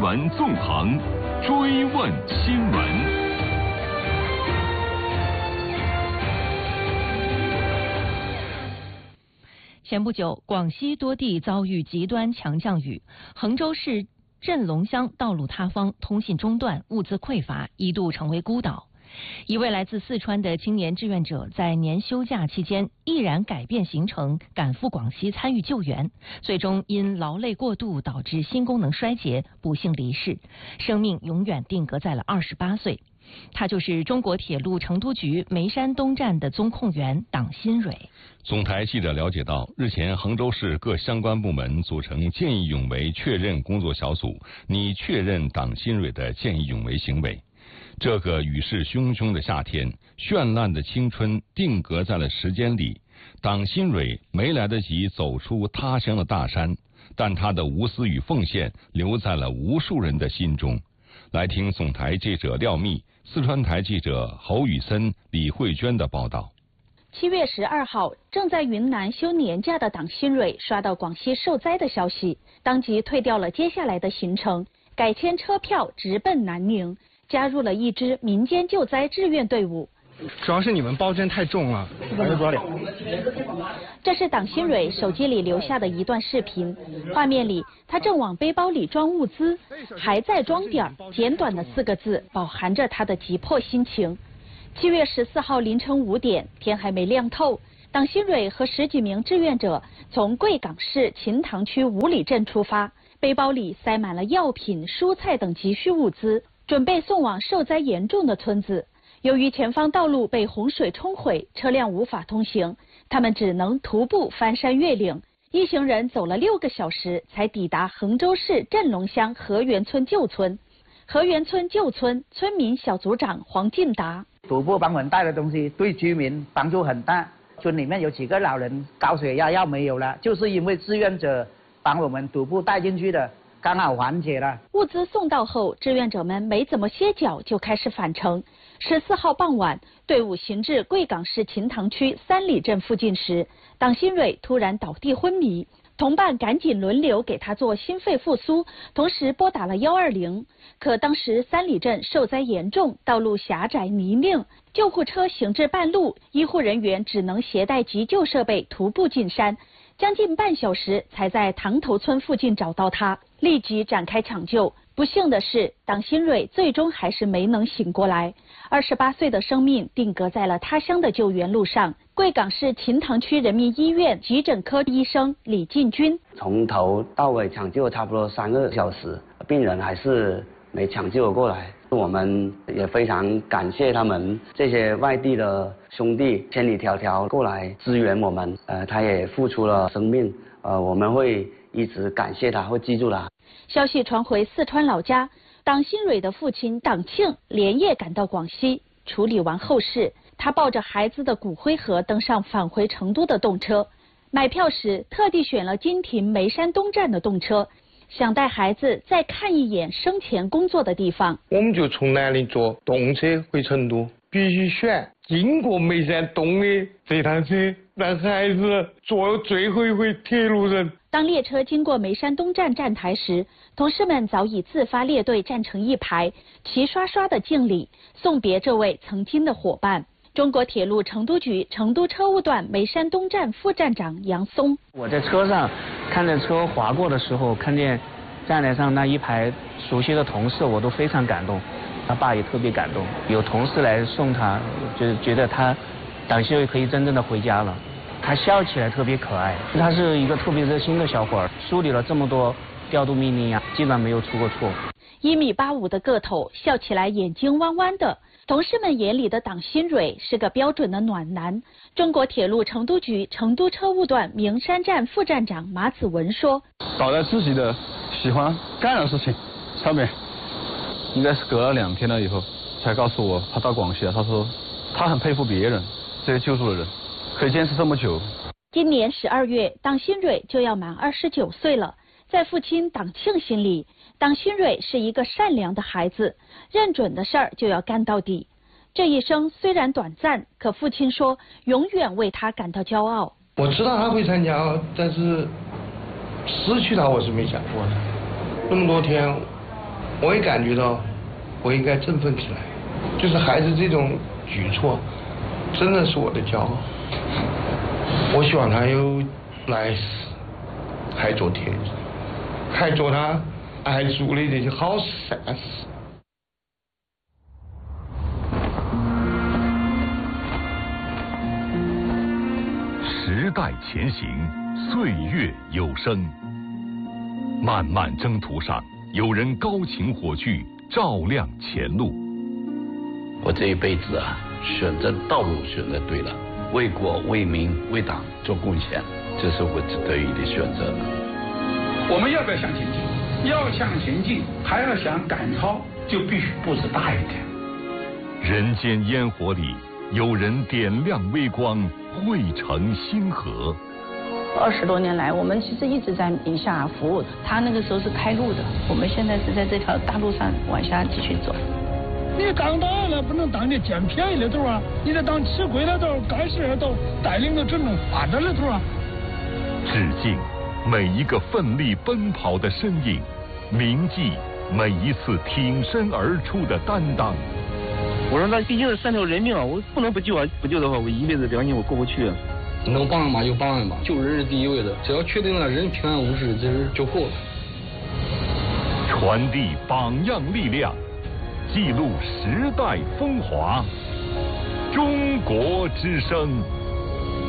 闻纵横，追问新闻。 前不久，广西多地遭遇极端强降雨，衡州市镇龙乡道路塌方，通信中断，物资匮乏，一度成为孤岛。一位来自四川的青年志愿者在年休假期间毅然改变行程，赶赴广西参与救援，最终因劳累过度导致心功能衰竭，不幸离世，生命永远定格在了28岁。他就是中国铁路成都局眉山东站的综控员党新蕊。 总台记者了解到，日前衡州市各相关部门组成见义勇为确认工作小组，拟确认党新蕊的见义勇为行为。这个雨势汹汹的夏天，绚烂的青春定格在了时间里。党新蕊没来得及走出他乡的大山，但他的无私与奉献留在了无数人的心中。来听总台记者廖密、四川台记者侯宇森、李慧娟的报道。 7月12号，正在云南休年假的党新蕊刷到广西受灾的消息，当即退掉了接下来的行程，改签车票直奔南宁，加入了一支民间救灾志愿队伍。 主要是你们包真太重了，还是不了。 这是党新蕊手机里留下的一段视频，画面里他正往背包里装物资，还在装点儿，简短的4个字饱含着他的急迫心情。7月14号凌晨5点，天还没亮透，党新蕊和10几名志愿者从贵港市秦塘区五里镇出发，背包里塞满了药品、蔬菜等急需物资，准备送往受灾严重的村子。由于前方道路被洪水冲毁，车辆无法通行，他们只能徒步翻山越岭。一行人走了6个小时，才抵达衡州市镇龙乡河源村旧村。河源村旧村村民小组长黄进达： 徒步帮我们带的东西对居民帮助很大。村里面有几个老人高血压药没有了，就是因为志愿者帮我们徒步带进去的，刚好缓解了。 物资送到后，志愿者们没怎么歇脚就开始返程。14号傍晚，队伍行至贵港市秦塘区3里镇附近时，党新蕊突然倒地昏迷，同伴赶紧轮流给他做心肺复苏，同时拨打了120。可当时3里镇受灾严重，道路狭窄泥泞，救护车行至半路，医护人员只能携带急救设备徒步进山，将近半小时才在塘头村附近找到他，立即展开抢救。不幸的是，党新蕊最终还是没能醒过来，28岁的生命定格在了他乡的救援路上。贵港市秦塘区人民医院急诊科医生李进军： 从头到尾抢救差不多3个小时，病人还是没抢救过来。我们也非常感谢他们这些外地的兄弟千里迢迢过来支援我们，他也付出了生命，我们会一直感谢他，会记住他。 消息传回四川老家，党新蕊的父亲党庆连夜赶到广西，处理完后事，他抱着孩子的骨灰盒登上返回成都的动车。买票时特地选了金亭眉山东站的动车，想带孩子再看一眼生前工作的地方。 我们就从南宁坐动车回成都，必须选经过眉山东的这趟车，让孩子坐最后一回铁路人。 当列车经过眉山东站站台时，同事们早已自发列队站成一排，齐刷刷的敬礼，送别这位曾经的伙伴。中国铁路成都局成都车务段眉山东站副站长杨松： 我在车上看着车划过的时候，看见站台上那一排熟悉的同事，我都非常感动。他爸也特别感动，有同事来送他，就觉得他党新蕊可以真正的回家了。他笑起来特别可爱，他是一个特别热心的小伙儿，梳理了这么多调度命令啊，基本上没有出过错。 1.85米的个头，笑起来眼睛弯弯的。同事们眼里的党新蕊是个标准的暖男。中国铁路成都局成都车务段名山站副站长马子文说： 搞在自己的喜欢干的事情上面，应该是隔了2天了以后才告诉我他到广西了。他说他很佩服别人，这些救助的人可以坚持这么久。 今年12月，党新蕊就要满29岁了。在父亲党庆心里，党新蕊是一个善良的孩子，认准的事儿就要干到底。这一生虽然短暂，可父亲说永远为他感到骄傲。 我知道他会参加，但是失去他我是没想过的。那么多天， 我也感觉到我应该振奋起来，就是孩子这种举措真的是我的骄傲。我希望他有来世还做天子，还做他爱做的这些好善事。 时代前行，岁月有声。漫漫征途上，有人高擎火炬，照亮前路。 我这一辈子啊，选择道路选择对了，为国为民为党做贡献，这是我得以的选择。 我们要不要向前进？要向前进，还要想赶超，就必须步子大一点。 人间烟火里，有人点亮微光，汇成星河。 20多年来，我们其实一直在宁夏服务。他那个时候是开路的，我们现在是在这条大路上往下继续走。 你当大了不能当你捡便宜的头啊，你得当吃亏的头，干事的头，带领着整种发展的头啊。 致敬每一个奋力奔跑的身影，铭记每一次挺身而出的担当。 我说那毕竟是3条人命啊，我不能不救啊！不救的话，我一辈子良心我过不去啊。 能帮嘛就帮嘛，救人是第一位的，只要确定了人平安无事，这就够了。 传递榜样力量，记录时代风华，中国之声。